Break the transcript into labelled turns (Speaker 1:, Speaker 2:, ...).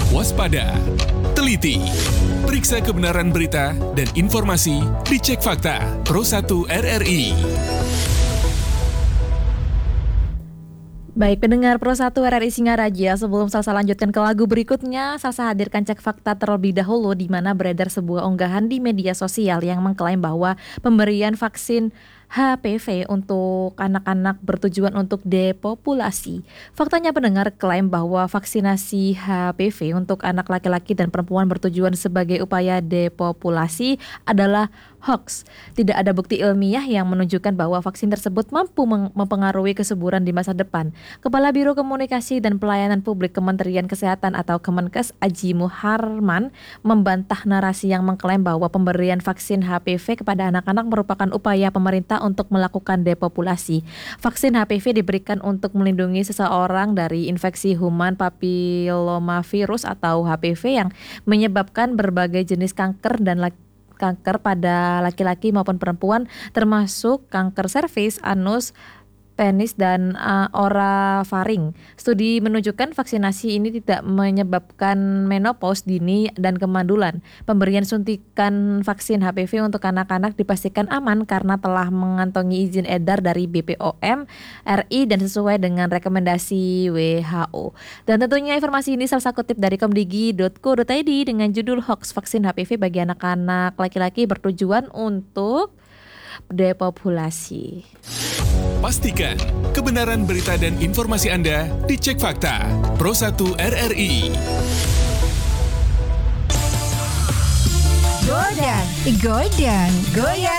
Speaker 1: waspada, teliti. Periksa kebenaran berita dan informasi di Cek Fakta Pro 1 RRI.
Speaker 2: Baik, pendengar Pro 1 RRI Singaraja, sebelum Salsa lanjutkan ke lagu berikutnya, Salsa hadirkan Cek Fakta terlebih dahulu di mana beredar sebuah unggahan di media sosial yang mengklaim bahwa pemberian vaksin HPV untuk anak-anak bertujuan untuk depopulasi. Faktanya pendengar klaim bahwa vaksinasi HPV untuk anak laki-laki dan perempuan bertujuan sebagai upaya depopulasi adalah hoax. Tidak ada bukti ilmiah yang menunjukkan bahwa vaksin tersebut mampu mempengaruhi kesuburan di masa depan. Kepala Biro Komunikasi dan Pelayanan Publik Kementerian Kesehatan atau Kemenkes Aji Muharman membantah narasi yang mengklaim bahwa pemberian vaksin HPV kepada anak-anak merupakan upaya pemerintah untuk melakukan depopulasi. Vaksin HPV diberikan untuk melindungi seseorang dari infeksi human papillomavirus atau HPV yang menyebabkan berbagai jenis kanker dan kanker pada laki-laki maupun perempuan, termasuk kanker serviks, anus, penis, dan orofaring. Studi menunjukkan vaksinasi ini tidak menyebabkan menopause dini dan kemandulan. Pemberian suntikan vaksin HPV untuk anak-anak dipastikan aman karena telah mengantongi izin edar dari BPOM RI dan sesuai dengan rekomendasi WHO. Dan tentunya informasi ini Salsa kutip dari komdigi.co.id dengan judul hoax vaksin HPV bagi anak-anak laki-laki bertujuan untuk depopulasi.
Speaker 1: Pastikan kebenaran berita dan informasi Anda di Cek Fakta Pro 1 RRI.
Speaker 3: Goyang, goyang, goyang.